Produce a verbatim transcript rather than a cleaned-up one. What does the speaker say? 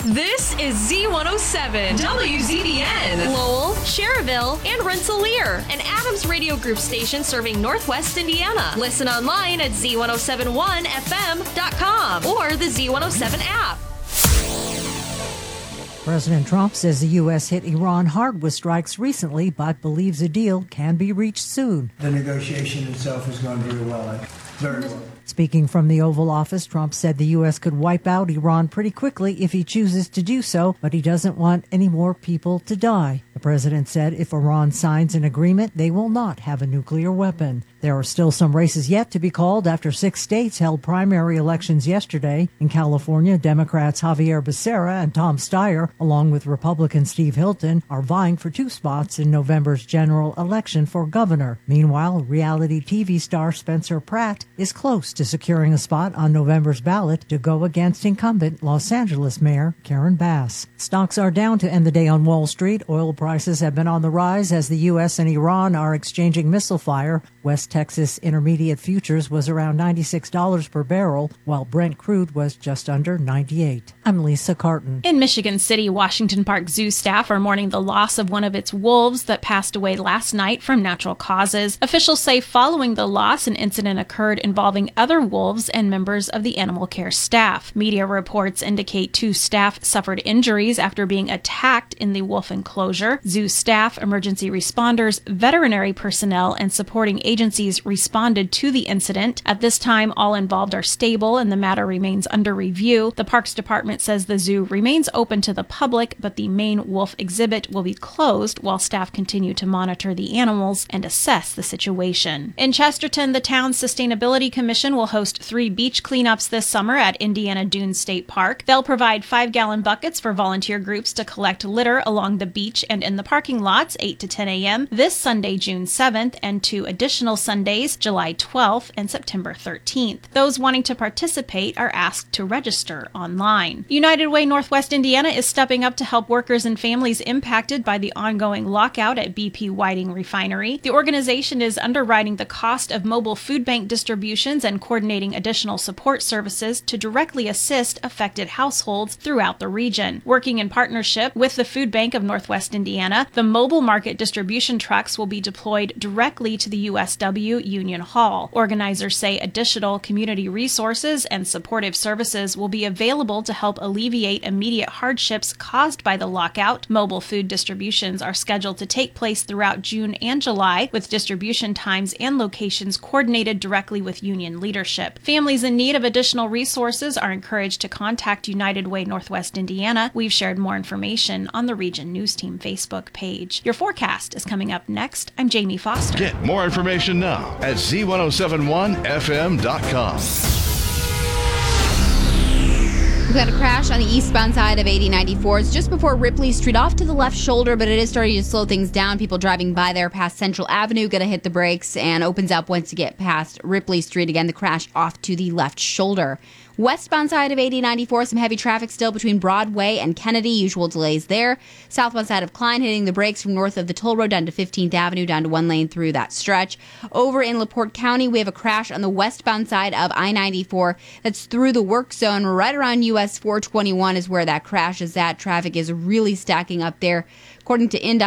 This is Z one oh seven, W Z B N, Lowell, Cherville, and Rensselaer, an Adams Radio Group station serving Northwest Indiana. Listen online at Z one oh seven one F M dot com or the Z one oh seven app. President Trump says the U S hit Iran hard with strikes recently, but believes a deal can be reached soon. The negotiation itself has gone very well. Very well. Speaking from the Oval Office, Trump said the U S could wipe out Iran pretty quickly if he chooses to do so, but he doesn't want any more people to die. The president said if Iran signs an agreement, they will not have a nuclear weapon. There are still some races yet to be called after six states held primary elections yesterday. In California, Democrats Javier Becerra and Tom Steyer, along with Republican Steve Hilton, are vying for two spots in November's general election for governor. Meanwhile, reality T V star Spencer Pratt is close to securing a spot on November's ballot to go against incumbent Los Angeles Mayor Karen Bass. Stocks are down to end the day on Wall Street. Oil prices have been on the rise as the U S and Iran are exchanging missile fire. West Texas Intermediate futures was around ninety-six dollars per barrel, while Brent crude was just under ninety-eight dollars. I'm Lisa Carton. In Michigan City, Washington Park Zoo staff are mourning the loss of one of its wolves that passed away last night from natural causes. Officials say following the loss, an incident occurred involving other wolves and members of the animal care staff. Media reports indicate two staff suffered injuries after being attacked in the wolf enclosure. Zoo staff, emergency responders, veterinary personnel, and supporting agencies responded to the incident. At this time, all involved are stable and the matter remains under review. The Parks Department says the zoo remains open to the public, but the main wolf exhibit will be closed while staff continue to monitor the animals and assess the situation. In Chesterton, the town's Sustainability Commission will host three beach cleanups this summer at Indiana Dunes State Park. They'll provide five-gallon buckets for volunteer groups to collect litter along the beach and in the parking lots, eight to ten a.m. this Sunday, June seventh, and two additional Sundays, July twelfth and September thirteenth. Those wanting to participate are asked to register online. United Way Northwest Indiana is stepping up to help workers and families impacted by the ongoing lockout at B P Whiting Refinery. The organization is underwriting the cost of mobile food bank distributions and coordinating additional support services to directly assist affected households throughout the region. Working in partnership with the Food Bank of Northwest Indiana, the mobile market distribution trucks will be deployed directly to the U S W Union Hall. Organizers say additional community resources and supportive services will be available to help alleviate immediate hardships caused by the lockout. Mobile food distributions are scheduled to take place throughout June and July, with distribution times and locations coordinated directly with union leadership. Families in need of additional resources are encouraged to contact United Way Northwest Indiana. We've shared more information on the Region News Team Facebook page. Your forecast is coming up next. I'm Jamie Foster. Get more information now at Z one oh seven one F M dot com. We've got a crash on the eastbound side of eighty ninety-four. It's just before Ripley Street, off to the left shoulder, but it is starting to slow things down. People driving by there past Central Avenue going to hit the brakes and opens up once you get past Ripley Street. Again, the crash off to the left shoulder. Westbound side of eighty ninety-four, some heavy traffic still between Broadway and Kennedy. Usual delays there. Southbound side of Klein hitting the brakes from north of the toll road down to fifteenth Avenue, down to one lane through that stretch. Over in LaPorte County, we have a crash on the westbound side of I ninety-four. That's through the work zone. Right around U S four twenty-one is where that crash is at. Traffic is really stacking up there. According to INDOT,